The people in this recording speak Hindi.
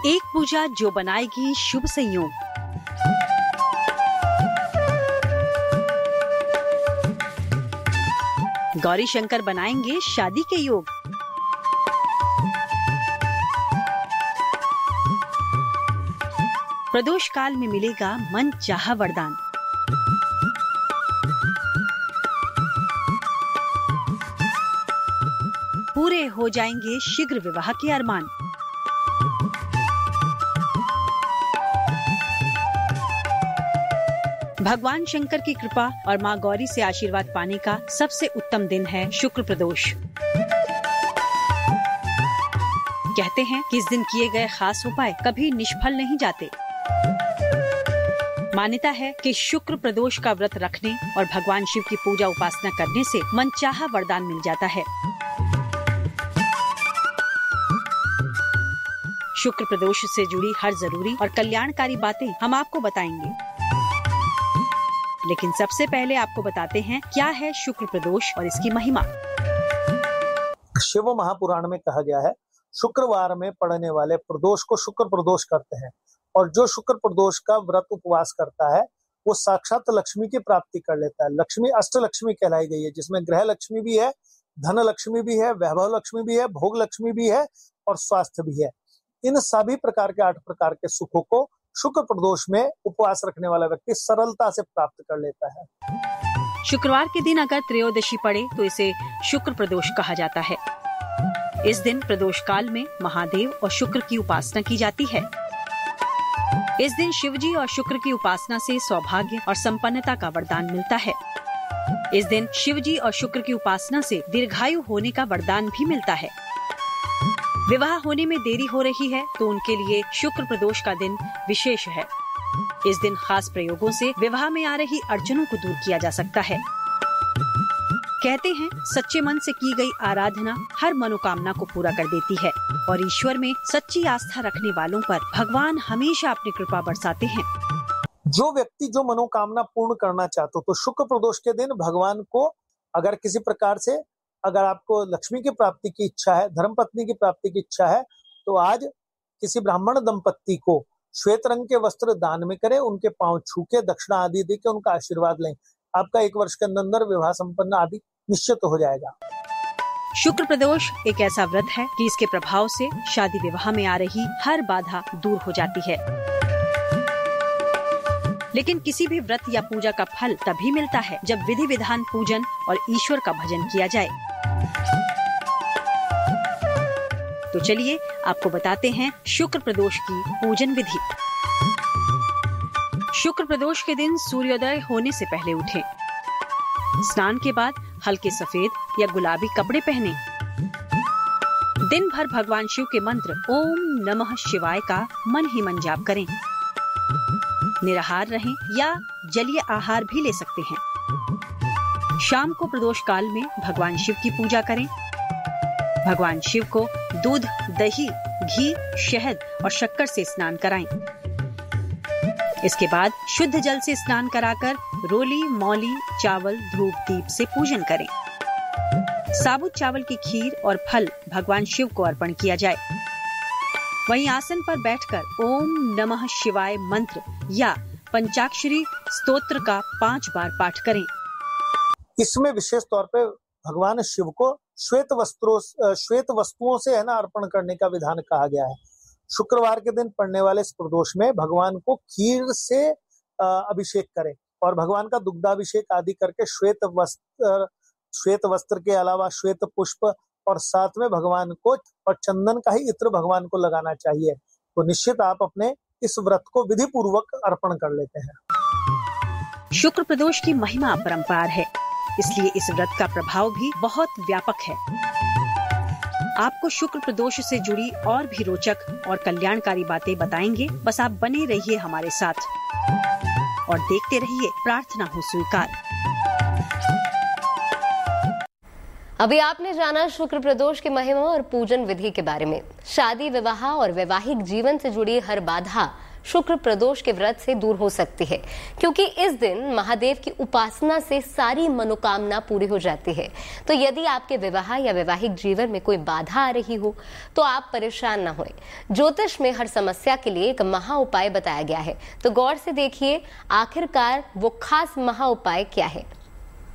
एक पूजा जो बनाएगी शुभ संयोग। गौरी शंकर बनाएंगे शादी के योग। प्रदोष काल में मिलेगा मन चाहा वरदान। पूरे हो जाएंगे शीघ्र विवाह के अरमान। भगवान शंकर की कृपा और माँ गौरी से आशीर्वाद पाने का सबसे उत्तम दिन है शुक्र प्रदोष। कहते हैं कि इस दिन किए गए खास उपाय कभी निष्फल नहीं जाते। मान्यता है कि शुक्र प्रदोष का व्रत रखने और भगवान शिव की पूजा उपासना करने से मनचाहा वरदान मिल जाता है। शुक्र प्रदोष से जुड़ी हर जरूरी और कल्याणकारी बातें हम आपको बताएंगे, लेकिन सबसे पहले आपको बताते हैं क्या है शुक्र प्रदोष और इसकी महिमा। शिव महापुराण में कहा गया है, शुक्रवार में पड़ने वाले प्रदोष को शुक्र प्रदोष करते हैं, और जो शुक्र प्रदोष का व्रत उपवास करता है वो साक्षात लक्ष्मी की प्राप्ति कर लेता है। लक्ष्मी अष्ट लक्ष्मी कहलाई गई है, जिसमें गृह लक्ष्मी भी है, धन लक्ष्मी भी है, वैभव लक्ष्मी भी है, भोग लक्ष्मी भी है और स्वास्थ्य भी है। इन सभी प्रकार के 8 प्रकार के सुखों को शुक्र प्रदोष में उपवास रखने वाला व्यक्ति सरलता से प्राप्त कर लेता है। शुक्रवार के दिन अगर त्रयोदशी पड़े तो इसे शुक्र प्रदोष कहा जाता है। इस दिन प्रदोष काल में महादेव और शुक्र की उपासना की जाती है। इस दिन शिवजी और शुक्र की उपासना से सौभाग्य और संपन्नता का वरदान मिलता है। इस दिन शिवजी और शुक्र की उपासना से दीर्घायु होने का वरदान भी मिलता है। विवाह होने में देरी हो रही है तो उनके लिए शुक्र प्रदोष का दिन विशेष है। इस दिन खास प्रयोगों से विवाह में आ रही अड़चनों को दूर किया जा सकता है। कहते हैं सच्चे मन से की गई आराधना हर मनोकामना को पूरा कर देती है और ईश्वर में सच्ची आस्था रखने वालों पर भगवान हमेशा अपनी कृपा बरसाते हैं। जो व्यक्ति जो मनोकामना पूर्ण करना चाहते हो तो शुक्र प्रदोष के दिन भगवान को अगर किसी प्रकार से अगर आपको लक्ष्मी की प्राप्ति की इच्छा है, धर्मपत्नी की प्राप्ति की इच्छा है, तो आज किसी ब्राह्मण दंपत्ति को श्वेत रंग के वस्त्र दान में करें, उनके पांव छू के दक्षिणा आदि देके उनका आशीर्वाद लें। आपका 1 वर्ष के अंदर विवाह संपन्न आदि निश्चित हो जाएगा। शुक्र प्रदोष एक ऐसा व्रत है कि इसके प्रभाव से शादी विवाह में आ रही हर बाधा दूर हो जाती है। लेकिन किसी भी व्रत या पूजा का फल तभी मिलता है जब विधि विधान पूजन और ईश्वर का भजन किया जाए। तो चलिए आपको बताते हैं शुक्र प्रदोष की पूजन विधि। शुक्र प्रदोष के दिन सूर्योदय होने से पहले उठें। स्नान के बाद हल्के सफेद या गुलाबी कपड़े पहनें। दिन भर भगवान शिव के मंत्र ओम नमः शिवाय का मन ही मन जाप करें। निराहार रहें या जलीय आहार भी ले सकते हैं। शाम को प्रदोष काल में भगवान शिव की पूजा करें। भगवान शिव को दूध, दही, घी, शहद और शक्कर से स्नान कराएं। इसके बाद शुद्ध जल से स्नान कराकर रोली, मौली, चावल, धूप, दीप से पूजन करें। साबुत चावल की खीर और फल भगवान शिव को अर्पण किया जाए। वहीं आसन पर बैठकर ओम नमः शिवाय मंत्र या पंचाक्षरी स्तोत्र का 5 बार पाठ करें। इसमें विशेष तौर पे भगवान शिव को श्वेत वस्तुओं से है ना अर्पण करने का विधान कहा गया है। शुक्रवार के दिन पड़ने वाले इस प्रदोष में भगवान को खीर से अभिषेक करें और भगवान का दुग्धाभिषेक आदि करके श्वेत वस्त्र के अलावा श्वेत पुष्प और साथ में भगवान को और चंदन का ही इत्र भगवान को लगाना चाहिए। तो निश्चित आप अपने इस व्रत को विधि पूर्वक अर्पण कर लेते हैं। शुक्र प्रदोष की महिमा अपरंपार है, इसलिए इस व्रत का प्रभाव भी बहुत व्यापक है। आपको शुक्र प्रदोष से जुड़ी और भी रोचक और कल्याणकारी बातें बताएंगे। बस आप बने रहिए हमारे साथ और देखते रहिए प्रार्थना हो स्वीकार। अभी आपने जाना शुक्र प्रदोष की महिमा और पूजन विधि के बारे में। शादी, विवाह और वैवाहिक जीवन से जुड़ी हर बाधा शुक्र प्रदोष के व्रत से दूर हो सकती है, क्योंकि इस दिन महादेव की उपासना से सारी मनोकामना पूरी हो जाती है। तो यदि आपके विवाह या वैवाहिक जीवन में कोई बाधा आ रही हो तो आप परेशान न होएं। ज्योतिष में हर समस्या के लिए एक महा उपाय बताया गया है, तो गौर से देखिए आखिरकार वो खास महा उपाय क्या है।